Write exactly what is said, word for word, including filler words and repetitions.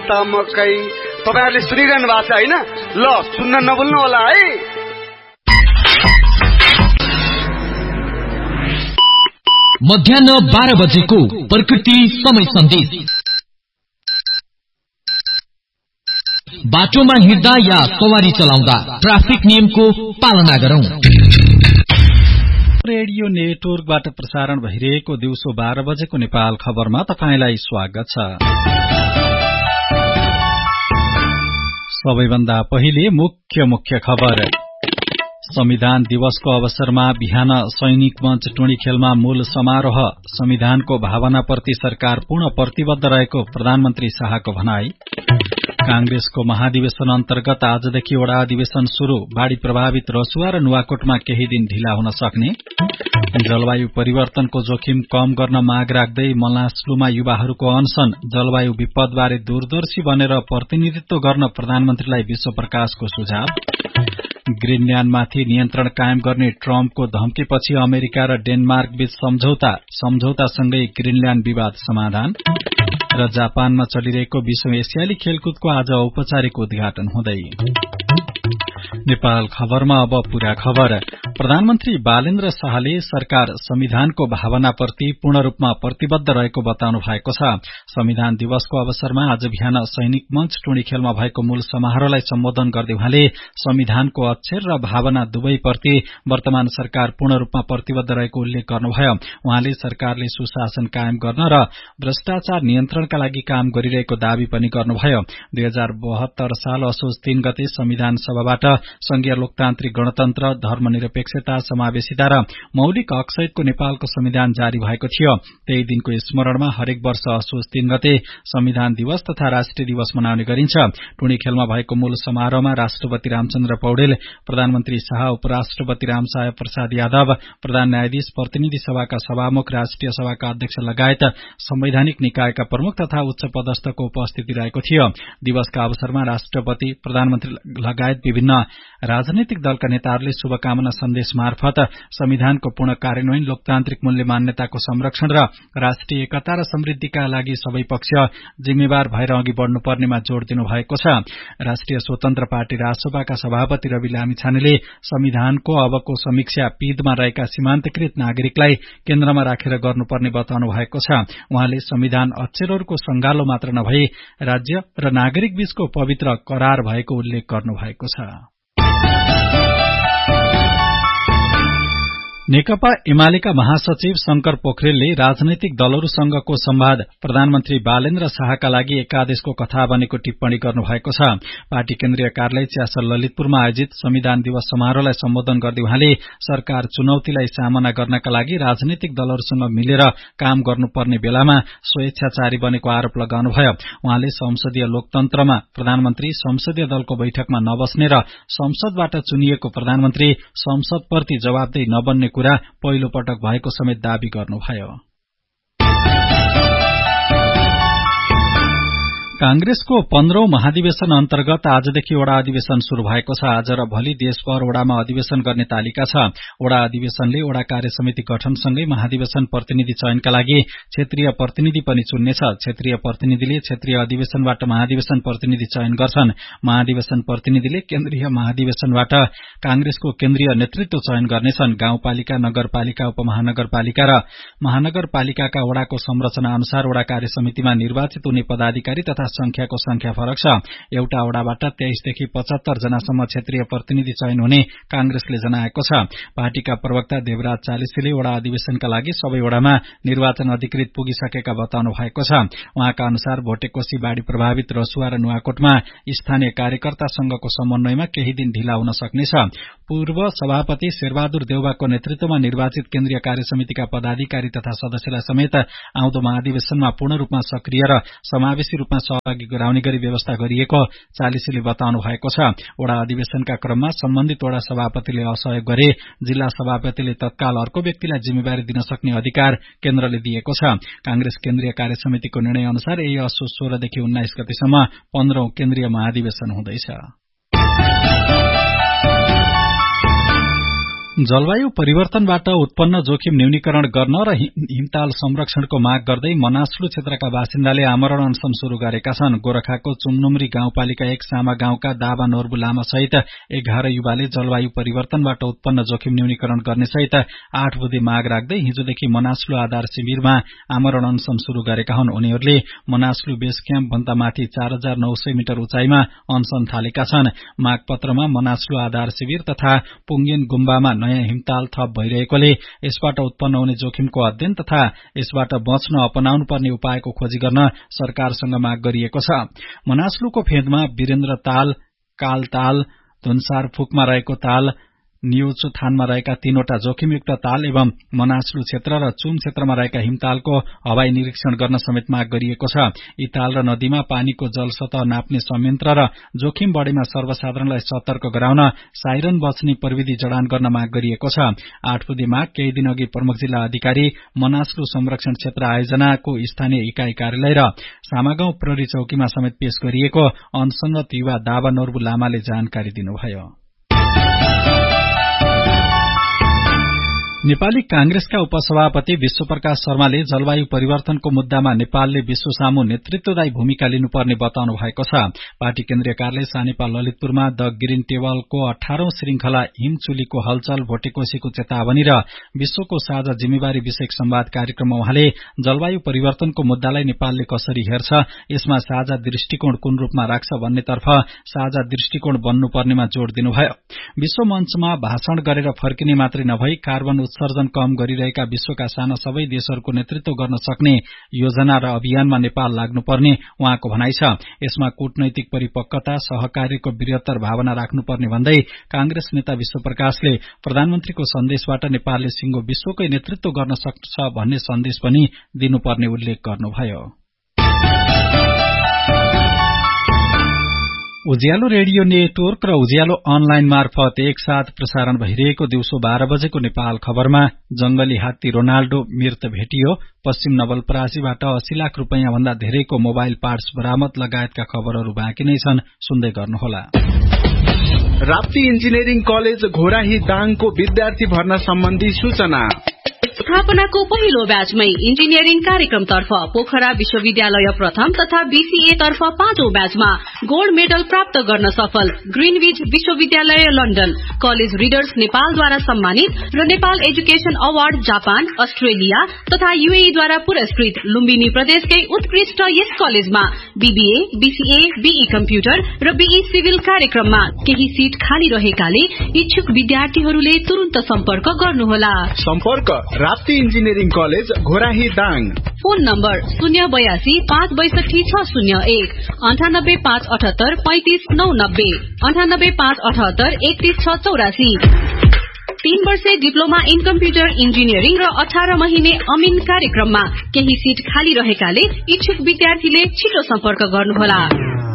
त मकै। तपाईहरुले सुनिरहनु भएको छ हैन? ल सुन्न नभुल्नु होला है। मध्याह्न बाह्र बजेको प्रकृति समय सन्देश। बाटोमा हिँड्दा या सवारी चलाउँदा ट्राफिक नियमको पालना गरौं। रेडियो नेटवर्कबाट प्रसारण भइरहेको दिउँसो बाह्र बजेको नेपाल खबरमा तपाईंलाई स्वागत छ। सबैभन्दा पहिले मुख्य मुख्य खबर। संविधान दिवसको अवसरमा बिहान सैनिक मञ्च टुँडीखेलमा मूल समारोह। संविधानको भावनाप्रति सरकार पूर्ण प्रतिबद्ध रहेको प्रधानमन्त्री शाहको भनाई। कांग्रेसको महाधिवेशन अन्तर्गत आजदेखि वडा अधिवेशन शुरू। बाढ़ी प्रभावित रसुवा र नुवाकोटमा केही दिन ढिला हुन सक्ने। जलवायु परिवर्तनको जोखिम कम गर्न माग राख्दै मलास्लुमा युवाहरूको अनशन। जलवायु विपदबारे दूरदर्शी बनेर प्रतिनिधित्व गर्न प्रधानमन्त्रीलाई विश्व प्रकाशको सुझाव। ग्रीनल्याण्डमाथि नियन्त्रण कायम गर्ने ट्रम्पको धम्कीपछि अमेरिका र डेनमार्क बीच सम्झौता। सम्झौतासँगै ग्रीनल्याण्ड विवाद समाधान। र जापानमा चलिरहेको विश्व एसियाली खेलकुदको आज औपचारिक उद्घाटन हुँदै। नेपाल खबरमा अब पूरा खबर। प्रधानमन्त्री बालेन्द्र शाहले सरकार संविधानको भावनाप्रति पूर्ण रूपमा प्रतिबद्ध रहेको बताउनु भएको छ। संविधान दिवसको अवसरमा आज बिहान सैनिक मञ्च टुँडीखेलमा भएको मूल समारोहलाई सम्बोधन गर्दै उहाँले संविधानको अक्षर र भावना दुवैप्रति वर्तमान सरकार पूर्ण रूपमा प्रतिबद्ध रहेको उल्लेख गर्नुभयो। उहाँले सरकारले सुशासन कायम गर्न र भ्रष्टाचार नियन्त्रणका लागि काम गरिरहेको दावी पनि गर्नुभयो। दुई हजार बहत्तर साल असोज तीन गते संविधान सभाबाट संघीय लोकतान्त्रिक गणतन्त्र, धर्मनिरपेक्षता, समावेशिता र मौलिक हकसहितको नेपालको संविधान जारी भएको थियो। त्यही दिनको स्मरणमा हरेक वर्ष असोज तीन गते संविधान दिवस तथा राष्ट्रिय दिवस मनाउने गरिन्छ। टुँडीखेलमा भएको मूल समारोहमा राष्ट्रपति रामचन्द्र पौडेल, प्रधानमन्त्री शाह, उपराष्ट्रपति रामसाय प्रसाद यादव, प्रधान न्यायाधीश, प्रतिनिधि सभाका सभामुख, राष्ट्रिय सभाका अध्यक्ष लगायत संवैधानिक निकायका प्रमुख तथा उच्च पदस्थको उपस्थिति रहेको थियो। दिवसका अवसरमा राष्ट्रपति, प्रधानमन्त्री लगायत विभिन्न राजनैतिक दलका नेताहरूले शुभकामना सन्देश मार्फत संविधानको पूर्ण कार्यान्वयन, लोकतान्त्रिक मूल्य मान्यताको संरक्षण र राष्ट्रिय एकता र समृद्धिका लागि सबै पक्ष जिम्मेवार भएर अघि बढ़नुपर्नेमा जोड़ दिनु भएको छ। राष्ट्रिय स्वतन्त्र पार्टी रासोपाका सभापति रवि लामिछानेले संविधानको अबको समीक्षा पीदमा रहेका सीमान्तकृत नागरिकलाई केन्द्रमा राखेर गर्नुपर्ने बताउनु भएको छ। उहाँले संविधान अक्षरहरूको संगालो मात्र नभई राज्य र नागरिक बीचको पवित्र करार भएको उल्लेख गर्नु भएको छ। नेकपा एमालेका महासचिव शंकर पोखरेलले राजनैतिक दलहरूसँगको संवाद प्रधानमन्त्री बालेन्द्र शाहका लागि एकादेशको कथा बनेको टिप्पणी गर्नुभएको छ। पार्टी केन्द्रीय कार्यालय च्यासर ललितपुरमा आयोजित संविधान दिवस समारोहलाई सम्बोधन गर्दै उहाँले सरकार चुनौतीलाई सामना गर्नका लागि राजनैतिक दलहरूसँग मिलेर काम गर्नुपर्ने बेलामा स्वेच्छाचारी बनेको आरोप लगाउनुभयो। उहाँले संसदीय लोकतन्त्रमा प्रधानमन्त्री संसदीय दलको बैठकमा नबस्ने र संसदबाट चुनिएको प्रधानमन्त्री संसदप्रति जवाबदेही नबन्ने कुरा पहिलो पटक भएको समेत दावी गर्नुभयो। कांग्रेसको पन्ध्रौं महाधिवेशन अन्तर्गत आजदेखि वडा अधिवेशन शुरू भएको छ। आज र भोलि देशभर वडामा अधिवेशन गर्ने तालिका छ। वडा अधिवेशनले वडा कार्य समिति गठनसँगै महाधिवेशन प्रतिनिधि चयनका लागि क्षेत्रीय प्रतिनिधि पनि चुन्नेछ। क्षेत्रीय प्रतिनिधिले क्षेत्रीय अधिवेशनबाट महाधिवेशन प्रतिनिधि चयन गर्छन्। महाधिवेशन प्रतिनिधिले केन्द्रीय महाधिवेशनबाट कांग्रेसको केन्द्रीय नेतृत्व चयन गर्नेछन्। गाउँपालिका, नगरपालिका, उपमहानगरपालिका र महानगरपालिकाका वडाको संरचना अनुसार वडा कार्य समितिमा निर्वाचित हुने पदाधिकारी तथा संख्याको संख्या फरक छ। एउटा वडाबाट तेइसदेखि पचहत्तर जनासम्म क्षेत्रीय प्रतिनिधि चयन हुने कांग्रेसले जनाएको छ। पार्टीका प्रवक्ता देवराज चालिसीले वडा अधिवेशनका लागि सबै वडामा निर्वाचन अधिकृत पुगिसकेका बताउनु भएको छ। उहाँका अनुसार भोटेकोशी बाढ़ी प्रभावित रसुवा र नुवाकोटमा स्थानीय कार्यकर्तासँगको समन्वयमा केही दिन ढिला हुन सक्नेछ। पूर्व सभापति शेरबहादुर देउवाको नेतृत्वमा निर्वाचित केन्द्रीय कार्य समितिका पदाधिकारी तथा सदस्यलाई समेत आउँदो महाधिवेशनमा पूर्ण रूपमा सक्रिय र समावेशी रूपमा सहभागी गराउने गरी व्यवस्था गरिएको चालिसीले बताउनु भएको छ। वडा अधिवेशनका क्रममा सम्बन्धित वडा सभापतिले असहयोग गरे जिल्ला सभापतिले तत्काल अर्को व्यक्तिलाई जिम्मेवारी दिन सक्ने अधिकार केन्द्रले दिएको छ। कांग्रेस केन्द्रीय कार्य समितिको निर्णय अनुसार यही असोज सोह्रदेखि उन्नाइस गतेसम्म पन्ध्रौं केन्द्रीय महाधिवेशन हुँदैछ। जलवायु परिवर्तनबाट उत्पन्न जोखिम न्यूनीकरण गर्न र हिमताल संरक्षणको माग गर्दै मनासलु क्षेत्रका बासिन्दाले आमरण अनशन शुरू गरेका छन्। गोरखाको चुमनुमरी गाउँपालिका एक सामा गाउँका दावा नोर्बु लामा सहित एघार युवाले जलवायु परिवर्तनबाट उत्पन्न जोखिम न्यूनीकरण गर्ने सहित आठ बुँदे माग राख्दै हिजोदेखि मनासलु आधार शिविरमा आमरण अनशन शुरू गरेका हुन्। उनीहरूले मनासलु बेस क्याम्प भन्दा माथि चार हजार नौ सय मिटर उचाइमा अनशन थालेका छन्। माग पत्रमा मनासलु आधार शिविर तथा पुङ्गेन गुम्बामा नयाँ हिमताल थप भइरहेकोले यसबाट उत्पन्न हुने जोखिमको अध्ययन तथा यसबाट बच्न अपनाउनु पर्ने उपायको खोजी गर्न सरकारसँग माग गरिएको छ। मनासलुको फेदमा वीरेन्द्र ताल, काल ताल, धुन्सार फुकमा रहेको ताल, नियोचो थानमा रहेका तीनवटा जोखिमयुक्त ताल एवं मनासलु क्षेत्र र चुम क्षेत्रमा रहेका हिमतालको हवाई निरीक्षण गर्न समेत माग गरिएको छ। यी ताल र नदीमा पानीको जल सतह नाप्ने संयन्त्र र जोखिम बढेमा सर्वसाधारणलाई सतर्क गराउन साइरन बच्ने प्रविधि जडान गर्न माग गरिएको छ। आठ बुँदे माग केही दिन अघि प्रमुख जिल्ला अधिकारी, मनासलु संरक्षण क्षेत्र आयोजनाको स्थानीय इकाई कार्यालय र सामागाउँ प्रहरी चौकीमा समेत पेश गरिएको अनसनरत युवा दावा नोर्बु लामाले जानकारी दिनुभयो। नेपाली कांग्रेसका उपसभापति विश्वप्रकाश शर्माले जलवायु परिवर्तनको मुद्दामा नेपालले विश्व सामु नेतृत्वदायी भूमिका लिनुपर्ने बताउनु भएको छ। पार्टी केन्द्रीय कार्यालय सानेपा ललितपुरमा द ग्रीन टेबलको अठारौं श्रृंखला हिमचुलीको हलचल, भोटेकोशीको चेतावनी र विश्वको साझा जिम्मेवारी विषयक संवाद कार्यक्रममा उहाँले जलवायु परिवर्तनको मुद्दालाई नेपालले कसरी हेर्छ, यसमा साझा दृष्टिकोण कुन रूपमा राख्छ भन्नेतर्फ साझा दृष्टिकोण बन्नुपर्नेमा जोड़ दिनुभयो। विश्व मञ्चमा भाषण गरेर फर्किने मात्रै नभई कार्बन उत्सर्जन कम गरिरहेका विश्वका साना सबै देशहरूको नेतृत्व गर्न सक्ने योजना र अभियानमा नेपाल लाग्नुपर्ने उहाँको भनाइ छ। यसमा कूटनैतिक परिपक्वता, सहकार्यको बृहत्तर भावना राख्नुपर्ने भन्दै कांग्रेस नेता विश्वप्रकाशले प्रधानमन्त्रीको सन्देशबाट नेपालले सिंगो विश्वकै नेतृत्व गर्न सक्छ भन्ने सन्देश पनि दिनुपर्ने उल्लेख गर्नुभयो। उज्यालो रेडियो नेटवर्क र उज्यालो अनलाइन मार्फत एकसाथ प्रसारण भइरहेको दिउँसो बाह्र बजेको नेपाल खबरमा जंगली हात्ती रोनाल्डो मृत भेटियो, पश्चिम नवलपरासीबाट अस्सी लाख रूपियाँ भन्दा धेरैको मोबाइल पार्ट्स बरामद लगायतका खबरहरू बाँकी नै छन्, सुन्दै गर्नुहोला। राप्ती इन्जिनियरिङ कलेज घोराही दाङको विद्यार्थी भर्ना सम्बन्धी सूचना। स्थापनाको पहिलो ब्याचमै इन्जिनियरिङ कार्यक्रमतर्फ पोखरा विश्वविद्यालय प्रथम तथा बीसीए तर्फ पाँचौं ब्याचमा गोल्ड मेडल प्राप्त गर्न सफल ग्रीनविच विश्वविद्यालय लन्डन, कलेज रिडर्स नेपालद्वारा सम्मानित र Nepal education award Japan, Australia तथा यूएईद्वारा पुरस्कृत लुम्बिनी प्रदेशकै उत्कृष्ट यस कलेजमा बीबीए, बीसीए, बीई कम्प्युटर र बीई सिभिल कार्यक्रममा केही सीट खाली रहेकाले इच्छुक विद्यार्थीहरूले तुरुन्त सम्पर्क गर्नुहोला। सम्पर्क Rapti engineering college Ghorahi Dang. Phone number शून्य बयासी पाँच बैसठी छ शून्य एक, अन्ठानब्बे पाँच अठहत्तर पैंतिस नौ नब्बे, अन्ठानब्बे पाँच अठहत्तर एकतीस छ चौरासी। तीन वर्षे डिप्लोमा इन कम्प्युटर इन्जिनियरिङ र अठार महिने अमिन कार्यक्रममा केही सीट खाली रहेकाले इच्छुक विद्यार्थीले छिटो सम्पर्क गर्नुहोला।